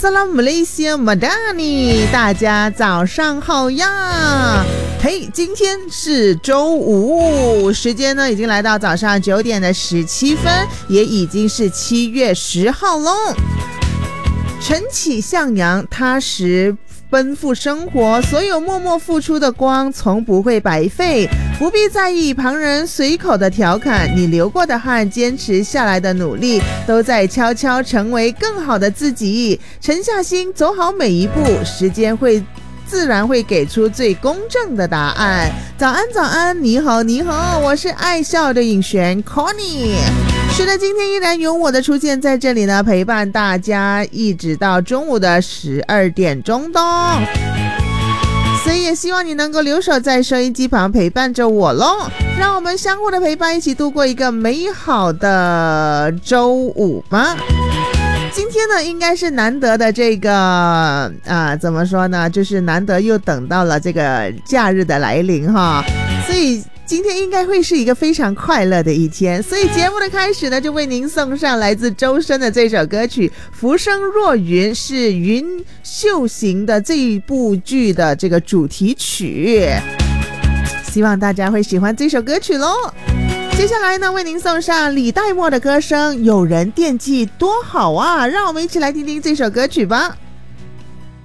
Salam Malaysia Madani， 大家早上好呀！嘿，今天是周五，时间呢已经来到早上9点的17分，也已经是7月10号喽。晨起向阳，踏实奔赴生活，所有默默付出的光从不会白费，不必在意旁人随口的调侃，你流过的汗，坚持下来的努力，都在悄悄成为更好的自己。沉下心，走好每一步，时间自然会给出最公正的答案。早安早安，你好你好，我是爱笑的尹璇 Connie。 是的，今天依然有我的出现在这里呢，陪伴大家一直到中午的12点钟的，所以也希望你能够留守在收音机旁陪伴着我咯，让我们相互的陪伴，一起度过一个美好的周五吧。今天呢应该是难得的这个怎么说呢，就是难得又等到了这个假日的来临哈，所以今天应该会是一个非常快乐的一天。所以节目的开始呢，就为您送上来自周深的这首歌曲《浮生若云》，是云秀行的这一部剧的这个主题曲，希望大家会喜欢这首歌曲咯。接下来呢，为您送上李代沫的歌声《有人惦记多好啊》，让我们一起来听听这首歌曲吧。